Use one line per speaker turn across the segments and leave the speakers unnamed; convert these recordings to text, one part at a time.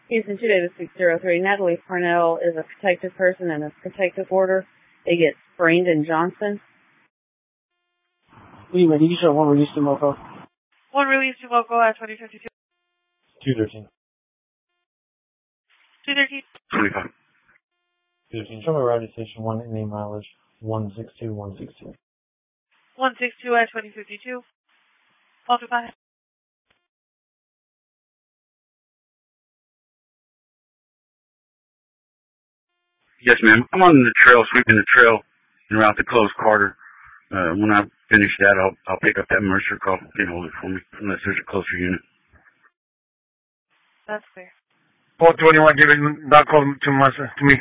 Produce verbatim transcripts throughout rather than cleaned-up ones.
Houston two Davis six zero three. Natalie Parnell is a protected person in a protective order. It gets Brandon Johnson.
We release or one release to Moco?
One release to Moco at twenty fifty-two.
two thirteen.
two thirteen.
twenty-five.
two thirteen. Show me routing station one in name mileage one six two one six two.
one six two at twenty fifty-two. Alpha five.
Yes, ma'am. I'm on the trail, sweeping the trail and around to close Carter. Uh, when I finish that, I'll I'll pick up that Mercer call. You can hold it for me, unless there's a closer unit.
That's clear.
four twenty-one, giving that call to Mercer, to me.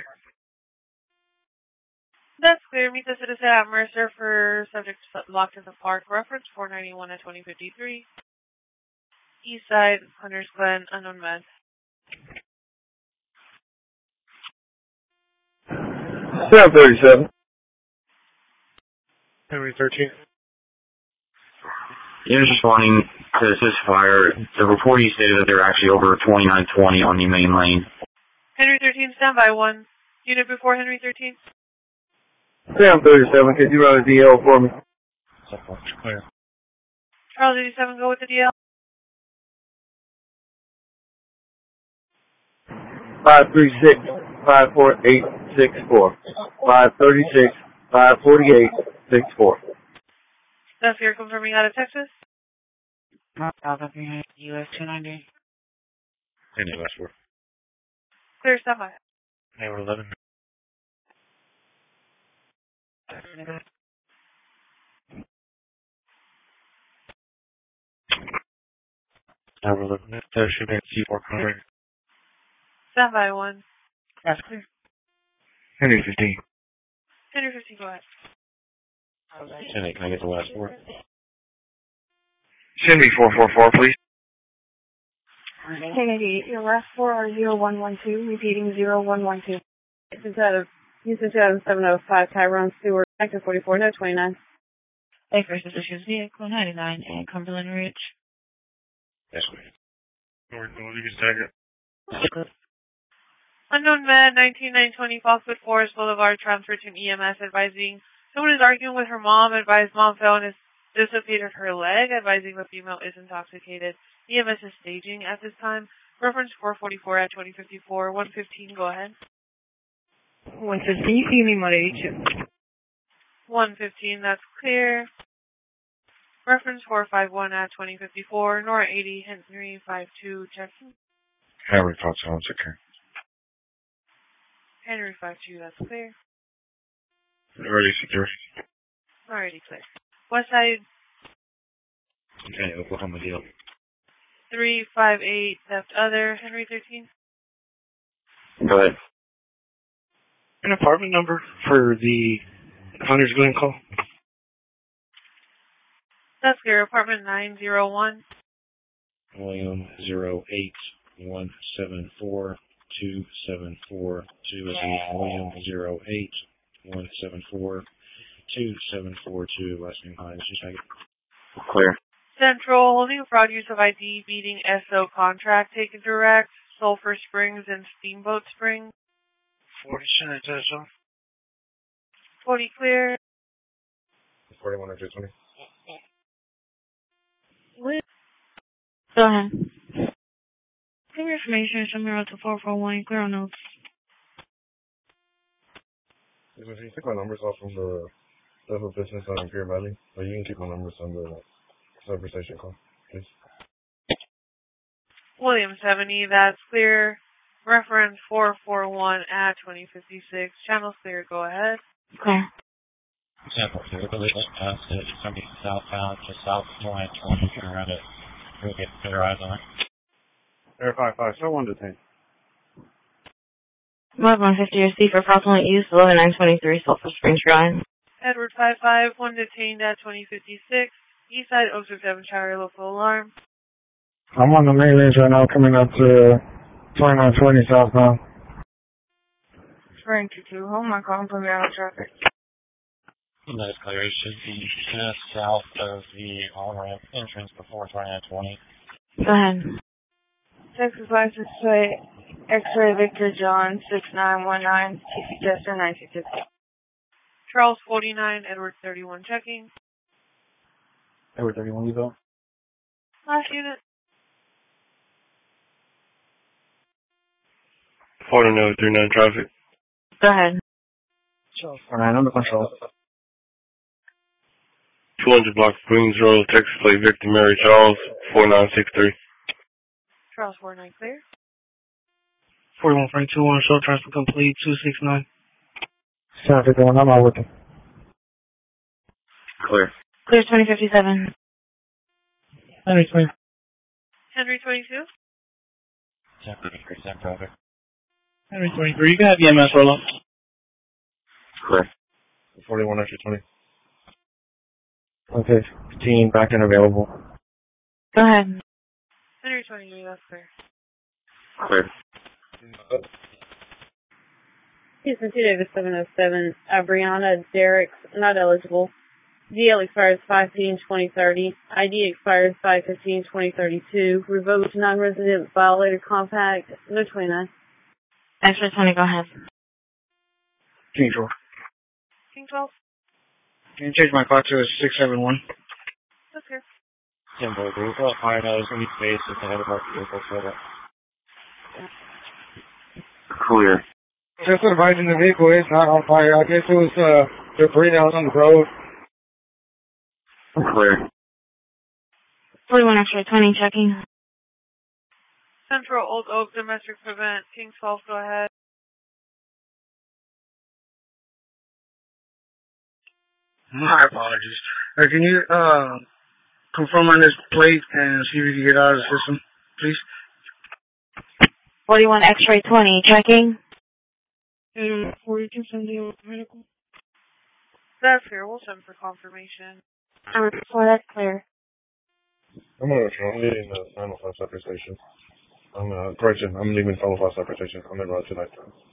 That's clear. Meet the citizen at Mercer for subject locked in the park. Reference four ninety-one at twenty fifty-three. East side, Hunters Glen, unknown med.
seven thirty-seven.
Henry thirteen.
Yeah, just wanting to assist fire. The reportee stated that they're actually over twenty-nine twenty on the main lane.
Henry thirteen, standby one. Unit before Henry thirteen.
seven thirty-seven, can you run a D L for me?
Clear.
Charles eighty-seven, go with the D L.
five three six, five four eight six four. five thirty-six, five forty-eight, six four.
That's here confirming out of Texas.
North South of U S two ninety.
Any last four.
Clear, standby.
They were eleven. Number eleven. There should be a C four contract.
Standby one.
That's clear.
Henry fifteen.
Henry fifteen, go ahead.
ten eight, can I get the last four?
Send me four four four, please.
ten eighty-eight, your last four are zero one one two, repeating zero one one two. This is out of Houston two seven oh five, Tyrone Stewart, active forty-four, no twenty-nine.
A first issues vehicle ninety-nine and Cumberland Ridge.
Yes, ma'am. Or you can tag it.
Unknown med, nineteen nine twenty, Falkwood Forest Boulevard, transferred to E M S, advising someone is arguing with her mom, advised mom fell and has dislocated her leg, advising the female is intoxicated. E M S is staging at this time. Reference four forty-four at twenty fifty-four. one fifteen, go ahead.
one fifteen, you can be mode eighty-two.
one fifteen, that's clear. Reference four five one at twenty fifty-four. Nora eighty, Henry five two, Jackson.
Henry five two, okay.
Henry five two, that's clear.
Ready, security.
Alrighty, clear. West side.
Okay, Oklahoma deal.
three five eight, theft other, Henry thirteen.
Go ahead.
An apartment number for the Hunters Glen call?
That's clear. Apartment nine zero one.
William zero eight one seven four two seven four two is in William zero eight one seven four two seven four two West New Hines. Just make it
clear.
Central holding fraud use of I D beating S O contract taken direct. Sulphur Springs and Steamboat Springs.
forty sanitation.
forty clear.
forty-one or two twenty.
Go ahead. Give me information, show me route to four four one, clear on notes.
If you take my numbers off from the level of business on Imperial Valley, or you can keep my numbers on the conversation call, please.
William seventy, that's clear. Reference four four one at twenty fifty-six. Channel's clear, go ahead.
Clear.
Example, if you're really past it, somebody southbound, just south of line twenty, turn around it. We'll get better eyes on it.
Air five five, so one detain.
Mode one fifty or C for fraudulent use, eleven nine twenty-three, Sulphur Springs Drive.
Edward five five, one detained at twenty fifty-six. Eastside Oaks of Devonshire, local alarm.
I'm on the main lanes right now, coming up to twenty-nine twenty southbound.
Spring two two, home, I'm calling from your own traffic.
That is clear. It should be just south of the on-ramp entrance before twenty-nine twenty.
Go ahead.
Texas license plate
X-ray Victor John six nine one nine, T C Chester nine two six.
Charles forty-nine, Edward thirty-one checking.
Edward thirty-one, you go.
Last unit.
forty-nine thirty-nine traffic.
Go ahead.
Charles forty-nine, under control.
two hundred block Queens Road, Texas Plate Victor Mary Charles, four nine six three.
Charles forty-nine clear.
forty-one Frank two one, show transfer complete, two six nine.
Traffic going, I'm not looking.
Clear.
Clear twenty fifty-seven.
Henry twenty.
Henry twenty-two.
ten percent traffic.
Henry twenty-three, you can have E M S roll up.
Clear.
forty-one extra twenty.
Okay, team back and available.
Go ahead.
Henry twenty-three, that's clear.
Clear.
Houston two Davis seven oh seven, uh, Brianna Derrick's not eligible. D L expires five fifteen twenty thirty. I D expires five fifteen twenty thirty-two. Revoked non-resident violator compact, no twenty-nine.
X-ray twenty, go ahead.
King twelve.
King twelve.
Can you change my clock to a six seven one?
That's clear.
Timber group, fire nose, we need space with the head of our vehicle set up.
Clear.
Just advising the vehicle is not on fire. I guess it was uh, debris that was on the road.
Clear.
forty-one X-ray twenty, checking.
Central Old Oak Domestic Prevent. King twelve, go ahead.
My apologies. Uh, can you uh, confirm on this plate and see if you can get out of the system, please?
forty-one X-ray twenty, checking.
Um, forty-two seventy medical.
That's clear. We'll send for confirmation.
Number four, that's clear.
I'm gonna I'm leaving the nine oh five separate station. I'm uh correction, I'm leaving five oh five separate station. I'm in route tonight.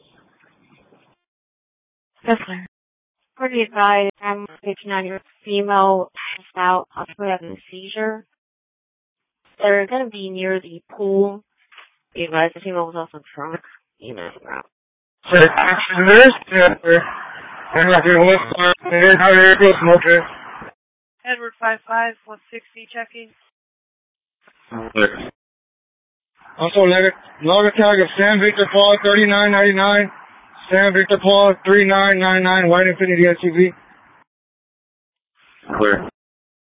That's clear. Pretty advised, I'm picking on your female passed out, possibly having a seizure. They're going to be near the pool. Be advised, the female was also drunk. You know, around.
So, actually, there is, yeah, there. And like, it was, uh, there, how there goes, smoker.
Edward five five, one sixty, checking.
Clear.
Also, log a, log a tag of Sam Victor Paul thirty-nine ninety-nine, Sam Victor Paul three nine nine nine, White Infinity S U V.
Clear.